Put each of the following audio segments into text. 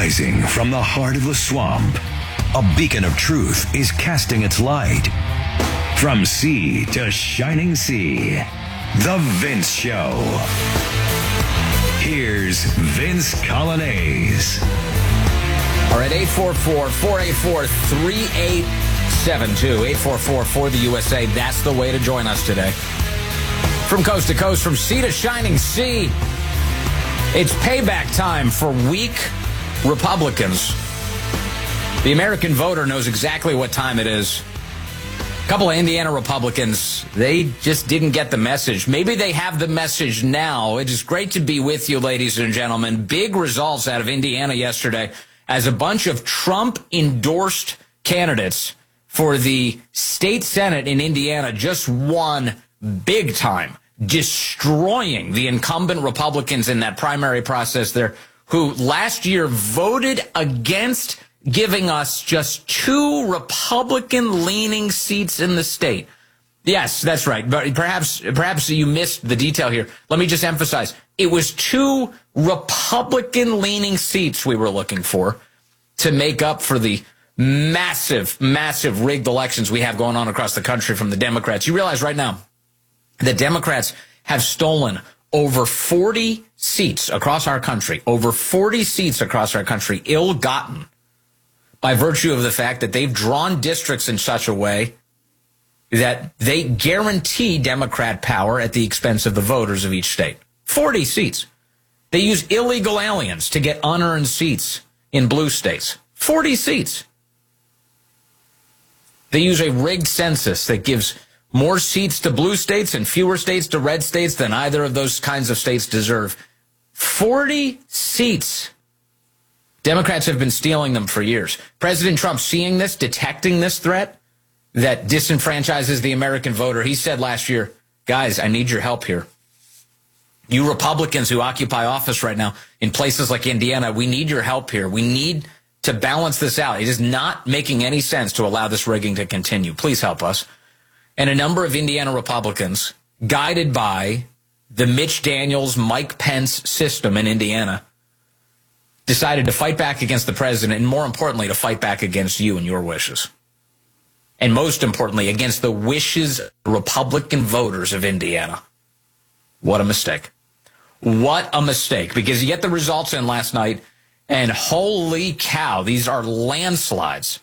Rising from the heart of the swamp, a beacon of truth is casting its light. From sea to shining sea, The Vince Show. Here's Vince Coglianese. All right, 844-484-3872. 844-4-the-USA. That's the way to join us today. From coast to coast, from sea to shining sea, it's payback time for weak Republicans. The American voter knows exactly what time it is. A couple of Indiana Republicans, they just didn't get the message. Maybe they have the message now. It is great to be with you, ladies and gentlemen. Big results out of Indiana yesterday as a bunch of Trump-endorsed candidates for the state Senate in Indiana just won big time, destroying the incumbent Republicans in that primary process there, who last year voted against giving us just 2 Republican-leaning seats in the state. Yes, that's right. But perhaps you missed the detail here. Let me just emphasize. It was 2 Republican-leaning seats we were looking for to make up for the massive rigged elections we have going on across the country from the Democrats. You realize right now the Democrats have stolen over 40 seats across our country, ill-gotten, by virtue of the fact that they've drawn districts in such a way that they guarantee Democrat power at the expense of the voters of each state. 40 seats. They use illegal aliens to get unearned seats in blue states. 40 seats. They use a rigged census that gives more seats to blue states and fewer states to red states than either of those kinds of states deserve. 40 seats. Democrats have been stealing them for years. President Trump, seeing this, detecting this threat that disenfranchises the American voter, he said last year, guys, I need your help here. You Republicans who occupy office right now in places like Indiana, we need your help here. We need to balance this out. It is not making any sense to allow this rigging to continue. Please help us. And a number of Indiana Republicans, guided by the Mitch Daniels, Mike Pence system in Indiana, decided to fight back against the president and, more importantly, to fight back against you and your wishes. And most importantly, against the wishes of Republican voters of Indiana. What a mistake. What a mistake. Because you get the results in last night, and holy cow, these are landslides.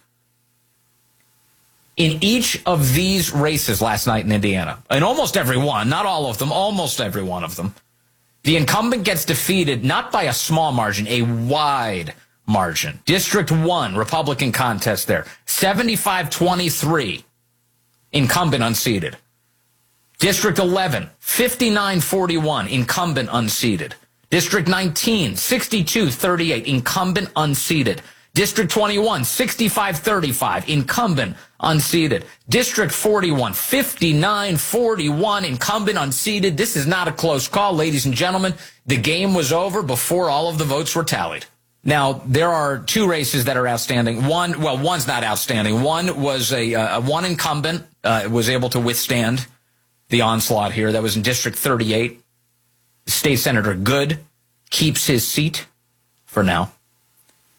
In each of these races last night in Indiana, in almost every one, not all of them, almost every one of them, the incumbent gets defeated not by a small margin, a wide margin. District 1, Republican contest there, 75-23, incumbent unseated. District 11, 59-41, incumbent unseated. District 19, 62-38, incumbent unseated. District 21, 65-35, incumbent unseated. District 41, 59-41, incumbent unseated. This is not a close call, ladies and gentlemen. The game was over before all of the votes were tallied. Now, there are 2 races that are outstanding. One's not outstanding. One was one incumbent was able to withstand the onslaught here. That was in District 38. State Senator Good keeps his seat for now.